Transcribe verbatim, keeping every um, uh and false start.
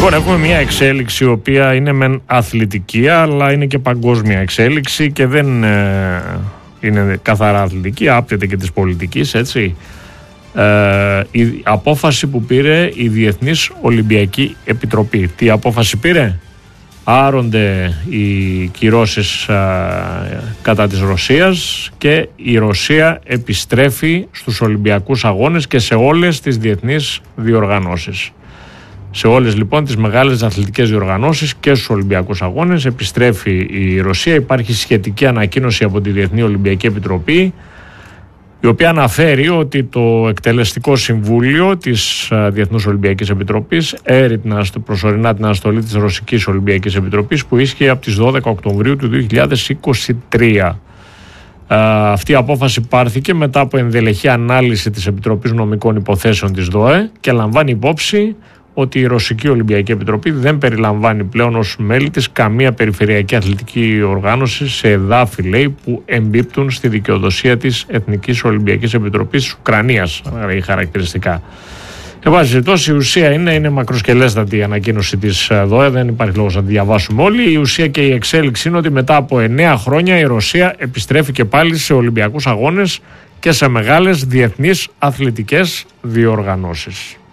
Λοιπόν, έχουμε μια εξέλιξη η οποία είναι μεν αθλητική, αλλά είναι και παγκόσμια εξέλιξη και δεν ε, είναι καθαρά αθλητική, άπτεται και της πολιτικής, έτσι. Ε, η απόφαση που πήρε η Διεθνής Ολυμπιακή Επιτροπή. Τι απόφαση πήρε? Άρονται οι κυρώσεις ε, κατά της Ρωσίας και η Ρωσία επιστρέφει στους Ολυμπιακούς Αγώνες και σε όλες τις διεθνείς διοργανώσεις. Σε όλες λοιπόν τις μεγάλες αθλητικές διοργανώσεις και στους Ολυμπιακούς Αγώνες επιστρέφει η Ρωσία. Υπάρχει σχετική ανακοίνωση από τη Διεθνή Ολυμπιακή Επιτροπή, η οποία αναφέρει ότι το εκτελεστικό συμβούλιο της Διεθνούς Ολυμπιακής Επιτροπής έρρυπνα προσωρινά την αναστολή της Ρωσικής Ολυμπιακής Επιτροπής που ίσχυε από τις δώδεκα Οκτωβρίου του δύο χιλιάδες είκοσι τρία. Αυτή η απόφαση πάρθηκε μετά από ενδελεχή ανάλυση της Επιτροπής Νομικών Υποθέσεων της ΔΟΕ και λαμβάνει υπόψη ότι η Ρωσική Ολυμπιακή Επιτροπή δεν περιλαμβάνει πλέον ως μέλη της καμία περιφερειακή αθλητική οργάνωση σε εδάφη, λέει, που εμπίπτουν στη δικαιοδοσία της Εθνικής Ολυμπιακής Επιτροπής της Ουκρανίας, λέει χαρακτηριστικά. Εν πάση περιπτώσει, η ουσία είναι, είναι μακροσκελέστατη η ανακοίνωση της ΔΟΕ, δεν υπάρχει λόγος να τη διαβάσουμε όλοι. Η ουσία και η εξέλιξη είναι ότι μετά από εννέα χρόνια η Ρωσία επιστρέφει και πάλι σε Ολυμπιακούς Αγώνες και σε μεγάλες διεθνείς αθλητικές διοργανώσεις.